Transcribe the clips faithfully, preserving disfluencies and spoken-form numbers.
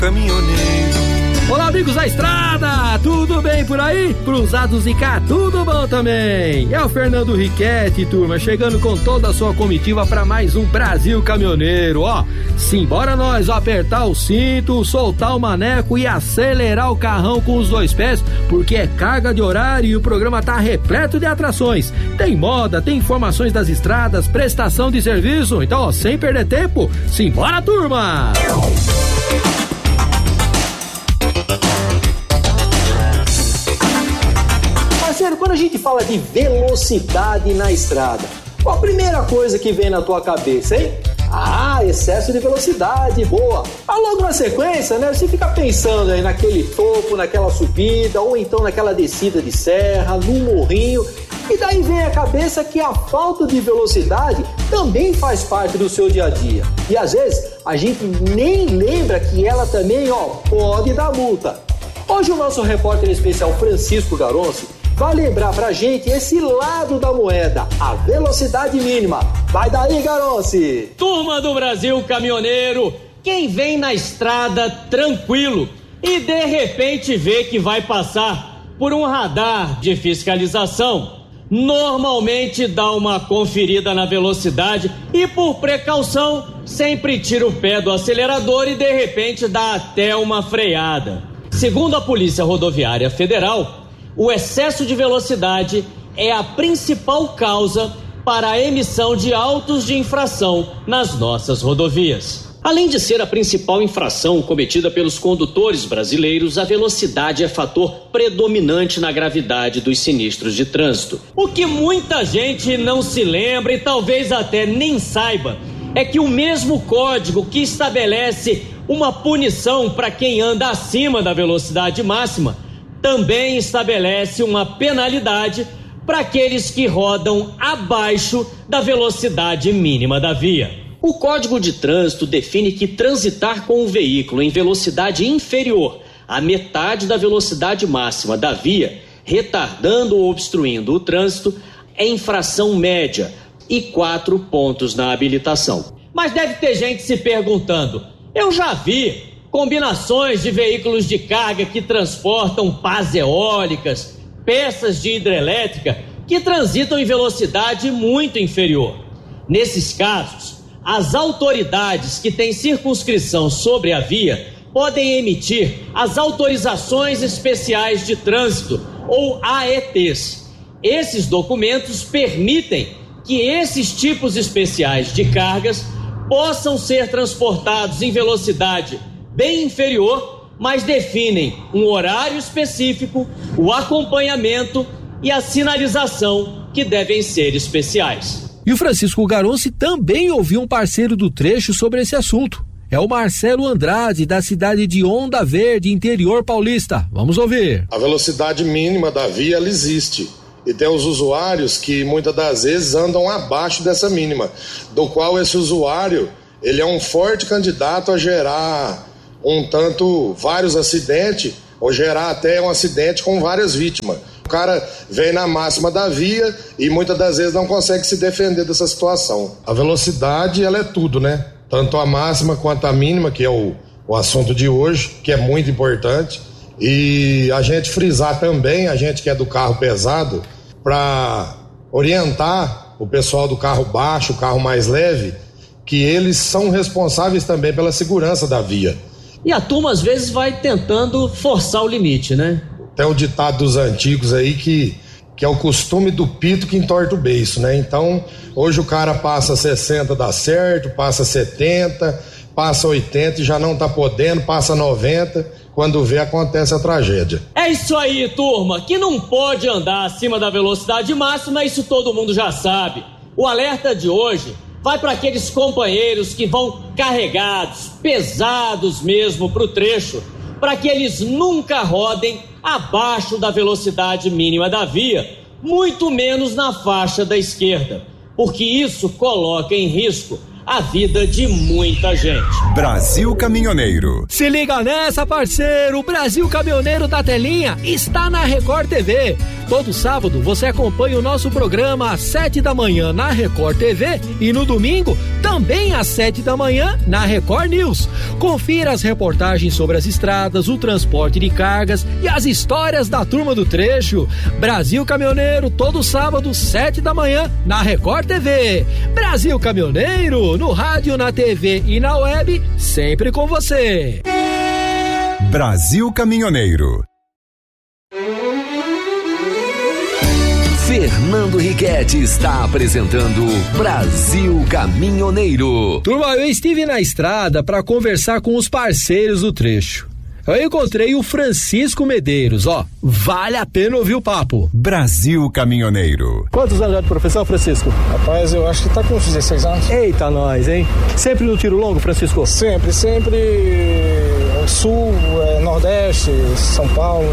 Caminhoneiro. Olá, amigos da estrada, tudo bem por aí? Cruzados e cá, tudo bom também? É o Fernando Riquetti, turma, chegando com toda a sua comitiva para mais um Brasil Caminhoneiro, ó. Simbora nós apertar o cinto, soltar o maneco e acelerar o carrão com os dois pés, porque é carga de horário e o programa tá repleto de atrações. Tem moda, tem informações das estradas, prestação de serviço, então, ó, sem perder tempo, simbora, turma! Quando a gente fala de velocidade na estrada, qual a primeira coisa que vem na tua cabeça, hein? Ah, excesso de velocidade, boa. Mas logo na sequência, né, você fica pensando aí naquele topo, naquela subida, ou então naquela descida de serra, num morrinho, e daí vem a cabeça que a falta de velocidade também faz parte do seu dia a dia. E às vezes a gente nem lembra que ela também, ó, pode dar multa. Hoje o nosso repórter especial Francisco Garonci vai lembrar pra gente esse lado da moeda, a velocidade mínima. Vai daí, Garonci! Turma do Brasil Caminhoneiro, quem vem na estrada tranquilo e de repente vê que vai passar por um radar de fiscalização, normalmente dá uma conferida na velocidade e, por precaução, sempre tira o pé do acelerador e de repente dá até uma freada. Segundo a Polícia Rodoviária Federal, o excesso de velocidade é a principal causa para a emissão de autos de infração nas nossas rodovias. Além de ser a principal infração cometida pelos condutores brasileiros, a velocidade é fator predominante na gravidade dos sinistros de trânsito. O que muita gente não se lembra e talvez até nem saiba é que o mesmo código que estabelece uma punição para quem anda acima da velocidade máxima também estabelece uma penalidade para aqueles que rodam abaixo da velocidade mínima da via. O Código de Trânsito define que transitar com um veículo em velocidade inferior à metade da velocidade máxima da via, retardando ou obstruindo o trânsito, é infração média e quatro pontos na habilitação. Mas deve ter gente se perguntando, eu já vi combinações de veículos de carga que transportam pás eólicas, peças de hidrelétrica que transitam em velocidade muito inferior. Nesses casos, as autoridades que têm circunscrição sobre a via podem emitir as autorizações especiais de trânsito, ou A E Ts. Esses documentos permitem que esses tipos especiais de cargas possam ser transportados em velocidade bem inferior, mas definem um horário específico, o acompanhamento e a sinalização que devem ser especiais. E o Francisco Garonci também ouviu um parceiro do trecho sobre esse assunto. É o Marcelo Andrade, da cidade de Onda Verde, interior paulista. Vamos ouvir. A velocidade mínima da via, ela existe. E tem os usuários que muitas das vezes andam abaixo dessa mínima, do qual esse usuário, ele é um forte candidato a gerar um tanto vários acidentes, ou gerar até um acidente com várias vítimas. O cara vem na máxima da via e muitas das vezes não consegue se defender dessa situação. A velocidade, ela é tudo, né? Tanto a máxima quanto a mínima, que é o, o assunto de hoje, que é muito importante. E a gente frisar também, a gente que é do carro pesado, para orientar o pessoal do carro baixo, o carro mais leve, que eles são responsáveis também pela segurança da via. E a turma às vezes vai tentando forçar o limite, né? Tem o ditado dos antigos aí que, que é o costume do pito que entorta o beiço, né? Então, hoje o cara passa sessenta, dá certo, passa setenta, passa oitenta e já não tá podendo, passa noventa, quando vê acontece a tragédia. É isso aí, turma, que não pode andar acima da velocidade máxima, isso todo mundo já sabe. O alerta de hoje vai para aqueles companheiros que vão carregados, pesados mesmo para o trecho, para que eles nunca rodem abaixo da velocidade mínima da via, muito menos na faixa da esquerda, porque isso coloca em risco a vida de muita gente. Brasil Caminhoneiro. Se liga nessa, parceiro, o Brasil Caminhoneiro da Telinha está na Record T V. Todo sábado você acompanha o nosso programa às sete da manhã na Record T V e no domingo também às sete da manhã na Record News. Confira as reportagens sobre as estradas, o transporte de cargas e as histórias da turma do trecho. Brasil Caminhoneiro, todo sábado, sete da manhã na Record T V. Brasil Caminhoneiro, no rádio, na T V e na web, sempre com você. Brasil Caminhoneiro. Fernando Riquetti está apresentando Brasil Caminhoneiro. Turma, eu estive na estrada para conversar com os parceiros do trecho. Eu encontrei o Francisco Medeiros, ó, vale a pena ouvir o papo. Brasil Caminhoneiro. Quantos anos já de profissão, Francisco? Rapaz, eu acho que tá com uns dezesseis anos. Eita nós, hein? Sempre no tiro longo, Francisco? Sempre, sempre sul, é, nordeste, São Paulo.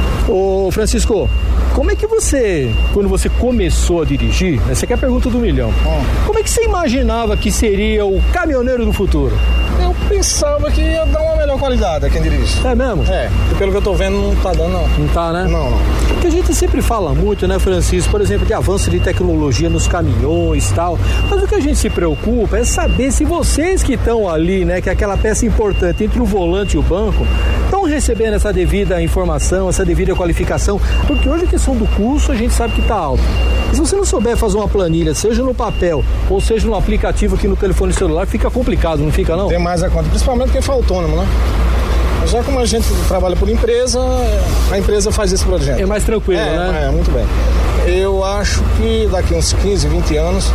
Ô Francisco, como é que você, quando você começou a dirigir, né, você quer a pergunta do milhão, hum. como é que você imaginava que seria o caminhoneiro do futuro? Eu pensava que ia dar uma melhor qualidade a quem dirige. É mesmo? É, e pelo que eu tô vendo não tá dando não. Não tá, né? Não, não. Porque a gente sempre fala muito, né, Francisco, por exemplo, de avanço de tecnologia nos caminhões e tal, mas o que a gente se preocupa é saber se vocês que estão ali, né, que é aquela peça importante entre o volante e o banco, estão recebendo essa devida informação, essa devida qualificação, porque hoje a questão do curso a gente sabe que tá alto. E se você não souber fazer uma planilha, seja no papel ou seja no aplicativo aqui no telefone celular, fica complicado, não fica não? Tem mais a conta, principalmente quem for autônomo, né? Já como a gente trabalha por empresa, a empresa faz isso pra gente. É mais tranquilo, é, né? É, muito bem. Eu acho que daqui uns quinze, vinte anos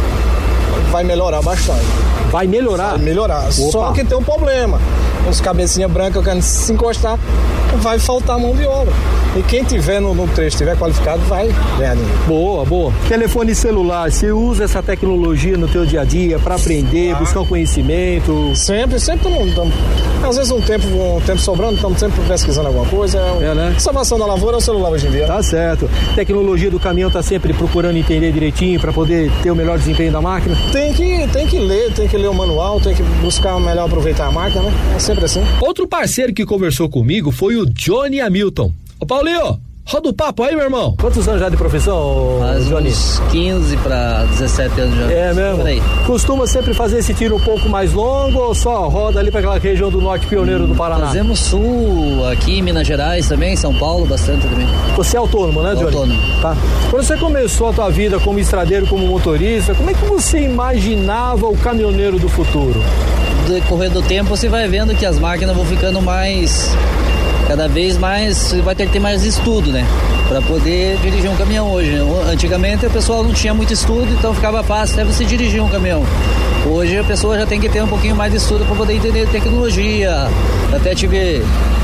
vai melhorar bastante. Vai melhorar? Vai melhorar. Opa. Só que tem um problema. Os cabecinha branca querendo se encostar, vai faltar mão de obra. E quem tiver no, no trecho, tiver qualificado, vai ganhar dinheiro. Boa, boa. Telefone celular, você usa essa tecnologia no teu dia a dia para aprender, ah. buscar um conhecimento? Sempre, sempre estamos. Às vezes um tempo, um tempo sobrando, estamos sempre pesquisando alguma coisa. É, né? Salvação da lavoura é o celular hoje em dia. Tá certo. Tecnologia do caminhão tá sempre procurando entender direitinho para poder ter o melhor desempenho da máquina? Tem que, tem que ler, tem que ler o manual, tem que buscar melhor aproveitar a máquina, né? É sempre assim. Outro parceiro que conversou comigo foi o Johnny Hamilton. Ô Paulinho, roda o papo aí, meu irmão. Quantos anos já de profissão, Faz Johnny? Uns quinze para dezessete anos já. É mesmo? Costuma sempre fazer esse tiro um pouco mais longo ou só roda ali para aquela região do norte pioneiro do Paraná? Fazemos sul, aqui em Minas Gerais também, São Paulo, bastante também. Você é autônomo, né, Johnny? Autônomo. Tá. Quando você começou a tua vida como estradeiro, como motorista, como é que você imaginava o caminhoneiro do futuro? No decorrer do tempo você vai vendo que as máquinas vão ficando mais... Cada vez mais você vai ter que ter mais estudo, né? Para poder dirigir um caminhão hoje. Antigamente o pessoal não tinha muito estudo, então ficava fácil até você dirigir um caminhão. Hoje a pessoa já tem que ter um pouquinho mais de estudo para poder entender tecnologia. Até tive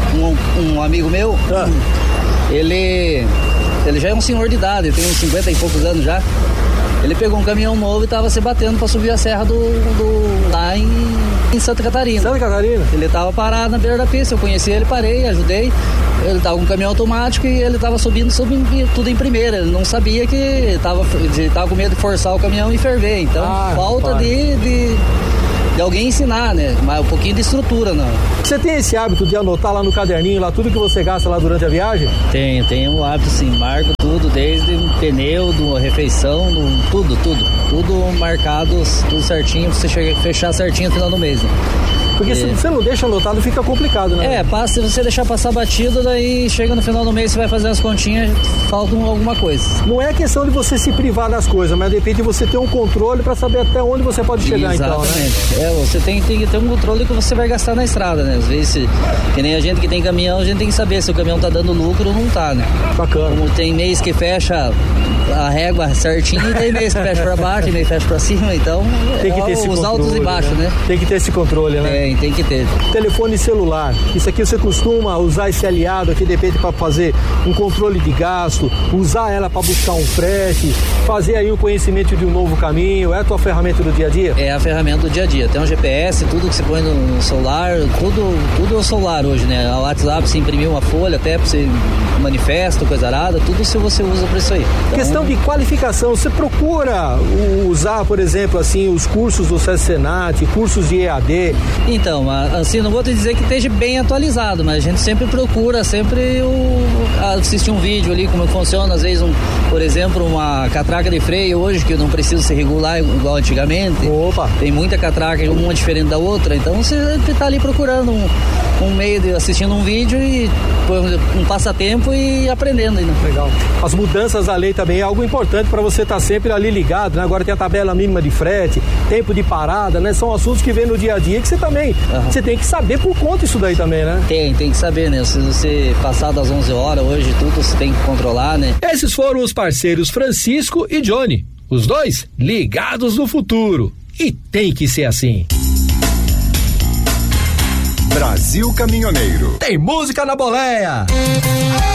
um, um amigo meu, ah. ele, ele já é um senhor de idade, tem uns cinquenta e poucos anos já. Ele pegou um caminhão novo e estava se batendo para subir a serra do, do lá em, em Santa Catarina. Santa Catarina? Ele estava parado na beira da pista, eu conheci ele, parei, ajudei. Ele estava com um caminhão automático e ele estava subindo, subindo tudo em primeira. Ele não sabia que estava com medo de forçar o caminhão e ferver. Então, ah, falta de, de, de alguém ensinar, né? Mas um pouquinho de estrutura, não. Você tem esse hábito de anotar lá no caderninho, lá tudo que você gasta lá durante a viagem? Tenho, tenho um hábito sim, marco tudo, desde o pneu, do refeição, do, tudo, tudo. Tudo marcado, tudo certinho, pra você chegar, fechar certinho no final do mês, né? Porque se você não deixa anotado, fica complicado, né? É, passa, se você deixar passar batido, daí chega no final do mês, você vai fazer as continhas, falta alguma coisa. Não é questão de você se privar das coisas, mas de repente você ter um controle para saber até onde você pode chegar. Exatamente. Então, né? É, você tem, tem que ter um controle que você vai gastar na estrada, né? Às vezes, se, que nem a gente que tem caminhão, a gente tem que saber se o caminhão tá dando lucro ou não tá, né? Bacana. Como tem mês que fecha a régua certinho e tem mês que fecha pra baixo, e mês fecha pra cima, então tem que ter é esse os controle, altos e baixos, né? né? Tem que ter esse controle, né? É, Tem, tem que ter. Telefone celular, isso aqui você costuma usar esse aliado aqui de repente para fazer um controle de gasto, usar ela para buscar um frete, fazer aí o conhecimento de um novo caminho, é a tua ferramenta do dia a dia? É a ferramenta do dia a dia, tem um G P S, tudo que você põe no celular, tudo, tudo é o celular hoje, né? O WhatsApp, você imprimir uma folha até para você manifesto, coisa arada, tudo se você usa para isso aí. Então, questão de qualificação, você procura usar, por exemplo, assim, os cursos do SESC-Senat, cursos de E A D? Então, assim, não vou te dizer que esteja bem atualizado, mas a gente sempre procura, sempre o, assistir um vídeo ali, como funciona, às vezes, um, por exemplo, uma catraca de freio hoje, que não precisa se regular igual antigamente. Opa! Tem muita catraca, uma diferente da outra, então você está ali procurando um, um meio de assistindo um vídeo e um passatempo e aprendendo ainda. Legal. As mudanças da lei também é algo importante para você estar tá sempre ali ligado, né? Agora tem a tabela mínima de frete, tempo de parada, né? São assuntos que vem no dia a dia que você também, uhum. você tem que saber por conta isso daí também, né? Tem, tem que saber, né? Se você passar das onze horas hoje, tudo você tem que controlar, né? Esses foram os parceiros Francisco e Johnny, os dois ligados no futuro. E tem que ser assim. Brasil Caminhoneiro. Tem música na boleia.